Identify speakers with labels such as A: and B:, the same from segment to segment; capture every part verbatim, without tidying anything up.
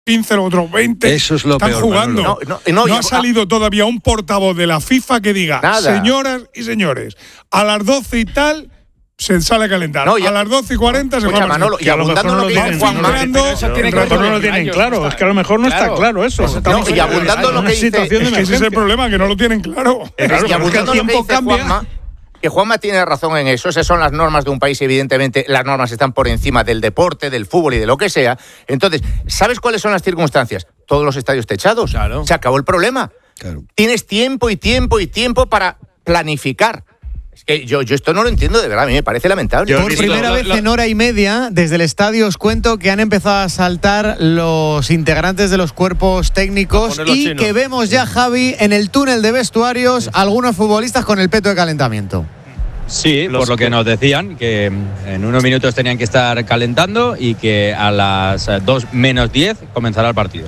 A: quince, los otros veinte.
B: Eso es lo
A: están
B: peor,
A: jugando.
B: No,
A: no, no, no ha salido todavía un portavoz de la FIFA que diga, nada. Señoras y señores, a las doce y tal se sale a calentar. No, ya, a las doce y cuarenta se va a
C: Manolo, y a lo mejor no lo tienen
A: no lo tienen claro. Es que a lo mejor no claro. está claro eso. eso
C: no, y abundando lo que dice,
A: es que ese es el problema, que no lo tienen claro.
C: Es claro, y abundando lo que dice Juanma, que Juanma tiene razón en eso. Esas son las normas de un país y evidentemente las normas están por encima del deporte, del fútbol y de lo que sea. Entonces, ¿sabes cuáles son las circunstancias? Todos los estadios techados. Claro. Se acabó el problema. Claro. Tienes tiempo y tiempo y tiempo para planificar. Es que yo, yo esto no lo entiendo de verdad, a mí me parece lamentable.
D: Por primera lo, vez lo, en hora y media, desde el estadio os cuento que han empezado a saltar los integrantes de los cuerpos técnicos y chinos. Que vemos ya, Javi, en el túnel de vestuarios, algunos futbolistas con el peto de calentamiento.
E: Sí, los por lo que, que nos decían, que en unos minutos tenían que estar calentando y que a las dos menos diez comenzará el partido.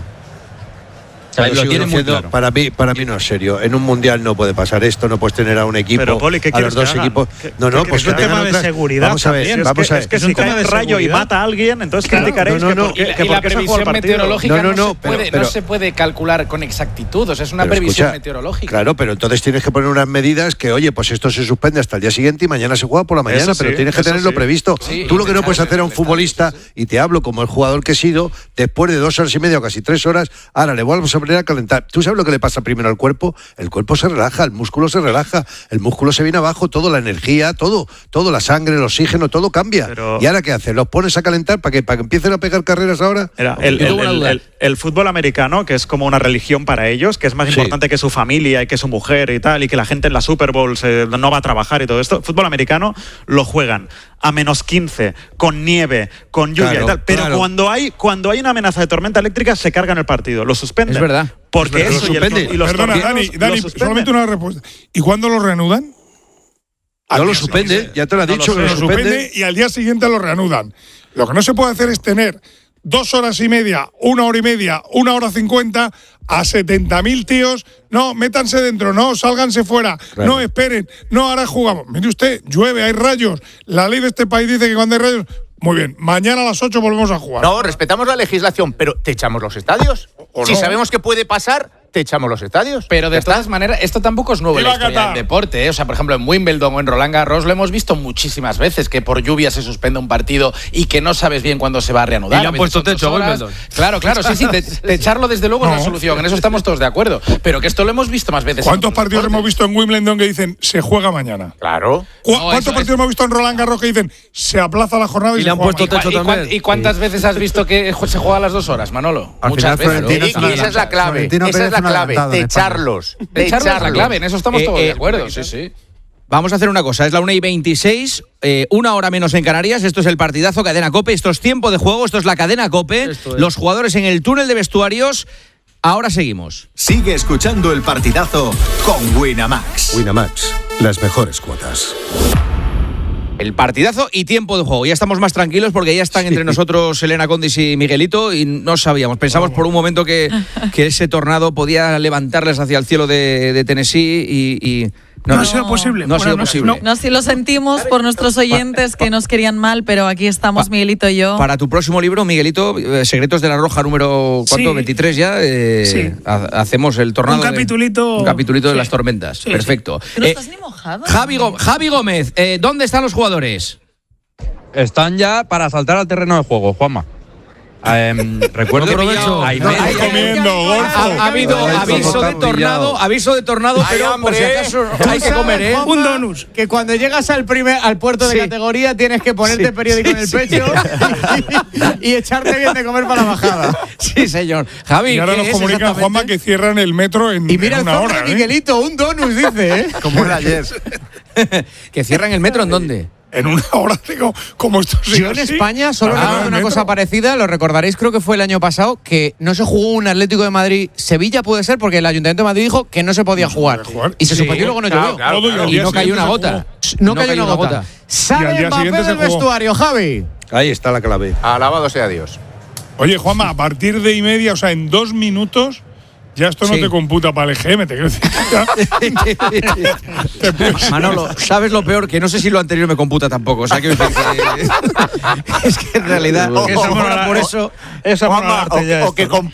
E: O sea, lo tienen muy claro.
B: Para mí, para mí no es serio. En un mundial no puede pasar esto, no puedes tener a un equipo,
F: pero, Poli,
B: a los dos equipos.
F: ¿Qué,
B: no, no,
F: qué,
B: pues
F: es un tema de otras... seguridad.
B: Vamos a ver,
F: también.
B: vamos
F: es que,
B: a ver.
F: Es que es si cae un rayo y mata a alguien, entonces claro, criticaréis
B: no, no, no,
F: que, porque,
G: y,
F: que
G: y la
F: porque
G: previsión meteorológica
B: no, no, no,
G: no, se puede,
B: pero, pero,
G: no se puede calcular con exactitud. O sea, es una
B: pero
G: previsión
B: escucha,
G: meteorológica.
B: Claro, pero entonces tienes que poner unas medidas que, oye, pues esto se suspende hasta el día siguiente y mañana se juega por la mañana, pero tienes que tenerlo previsto. Tú lo que no puedes hacer a un futbolista, y te hablo como el jugador que he sido, después de dos horas y media o casi tres horas, ahora le vuelvo a poner a calentar. ¿Tú sabes lo que le pasa primero al cuerpo? El cuerpo se relaja, el músculo se relaja, el músculo se viene abajo, todo, la energía, todo, todo, la sangre, el oxígeno, todo cambia. Pero ¿y ahora qué haces? ¿Los pones a calentar para que, para que empiecen a pegar carreras ahora?
F: Era, el, el, el, el, el fútbol americano, que es como una religión para ellos, que es más sí. importante que su familia y que su mujer y tal, y que la gente en la Super Bowl se, no va a trabajar y todo esto, el fútbol americano lo juegan a menos quince, con nieve, con lluvia claro, y tal, pero
B: claro.
F: cuando hay cuando hay una amenaza de tormenta eléctrica se cargan el partido, lo suspenden.
G: Es verdad.
F: Porque
B: es verdad,
F: eso
B: lo
F: y, el, y los
A: Perdona, Dani, Dani solamente una respuesta. ¿Y cuándo lo reanudan?
B: No lo suspende, ya te lo ha dicho,
A: lo,
B: que lo suspende.
A: suspende y al día siguiente lo reanudan. Lo que no se puede hacer es tener dos horas y media, una hora y media, una hora cincuenta a setenta mil tíos. No, métanse dentro, no, sálganse fuera, claro. No, esperen, no, ahora jugamos. Mire usted, llueve, hay rayos. La ley de este país dice que cuando hay rayos... Muy bien, mañana a las ocho volvemos a jugar.
C: No, respetamos la legislación, pero ¿te echamos los estadios? ¿O si no? Sabemos que puede pasar, te echamos los estadios.
G: Pero de todas maneras, esto tampoco es nuevo en la historia del deporte, ¿eh? O sea, por ejemplo, en Wimbledon o en Roland Garros lo hemos visto muchísimas veces, que por lluvia se suspende un partido y que no sabes bien cuándo se va a reanudar.
E: Y le han puesto techo a Wimbledon.
G: Claro, claro, sí, sí, te, te echarlo desde luego no. es la solución, en eso estamos todos de acuerdo. Pero que esto lo hemos visto más veces.
A: ¿Cuántos partidos deportes? hemos visto en Wimbledon que dicen se juega mañana?
C: Claro.
A: ¿Cu no, ¿Cuántos partidos es... hemos visto en Roland Garros que dicen se aplaza la jornada y,
E: y
A: se
E: le han
A: juega
E: puesto techo
A: mañana?
E: también?
G: ¿Y cuántas veces has visto que se juega a las dos horas, Manolo?
B: Al
G: Muchas veces.
C: Y, y esa es la clave, esa es la clave, de echarlos.
G: De echarlos es la clave, en eso estamos eh, todos eh, de acuerdo. Sí, sí.
H: Vamos a hacer una cosa, es la una y veintiséis, eh, una hora menos en Canarias, esto es el partidazo Cadena COPE, esto es tiempo de juego, esto es la Cadena COPE, los jugadores en el túnel de vestuarios, ahora seguimos.
I: Sigue escuchando el partidazo con Winamax.
J: Winamax, las mejores cuotas.
H: El partidazo y tiempo de juego. Ya estamos más tranquilos porque ya están sí. entre nosotros Elena Condis y Miguelito y no sabíamos. Pensamos por un momento que, que ese tornado podía levantarles hacia el cielo de, de Tennessee y... y
K: No, no ha sido posible.
H: No ha sido
K: bueno,
H: posible.
K: No, no, sí lo sentimos por nuestros oyentes que nos querían mal, pero aquí estamos, Miguelito y yo.
H: Para tu próximo libro, Miguelito, eh, Secretos de la Roja, número ¿cuánto? Sí. veintitrés ya. Eh, sí. ha, hacemos el tornado.
K: Un capitulito.
H: De, un capitulito
K: sí.
H: de las tormentas.
K: Sí,
H: Perfecto.
K: Sí. No eh, estás ni mojado.
H: Javi, Javi Gómez, eh, ¿dónde están los jugadores?
E: Están ya para saltar al terreno de juego, Juanma. Um, recuerdo que
A: provecho.
E: hay
A: no,
E: media,
A: comiendo, golfo.
H: Ha, ha habido aviso de tornado, aviso de tornado, pero por si acaso hay que comer, ¿eh?
D: Un donus. Que cuando llegas al primer al puerto de sí. categoría tienes que ponerte sí. periódico sí, en el sí. pecho y, y echarte bien de comer para la bajada.
H: Sí, señor. Javi,
A: y ahora nos comunican, Juanma, que cierran el metro en,
D: y mira
A: en una
D: el
A: hora.
D: ¿eh? Miguelito, un donus dice, ¿eh?
B: Como era ayer.
H: ¿Que cierran el metro en dónde?
A: En una hora digo, como esto sigue
D: Yo en
A: así.
D: España solo
A: ah,
D: recuerdo una
A: metro.
D: cosa parecida, lo recordaréis, creo que fue el año pasado, que no se jugó un Atlético de Madrid-Sevilla, puede ser, porque el Ayuntamiento de Madrid dijo que no se podía no jugar. jugar. Y se sí, suspendió y luego no
C: claro,
D: llovió.
C: Claro, claro,
H: y no cayó una gota.
D: No, no cayó una gota. gota. Sale Mbappé del vestuario, Javi.
B: Ahí está la clave.
C: Alabado sea Dios.
A: Oye, Juanma, a partir de y media, o sea, en dos minutos, ya esto no
H: Sí.
A: te computa para el E G M, te quiero decir.
H: Manolo, ¿sabes lo peor? Que no sé si lo anterior me computa tampoco. O sea, quiero decir que es que en realidad
C: O- o-
H: por eso
C: Juanma, o, o que